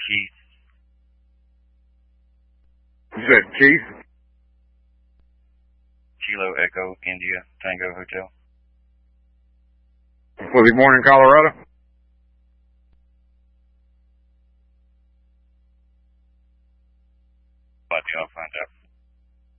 Keith. You said Keith? Kilo Echo India Tango Hotel. Was he born in Colorado? I'll find out.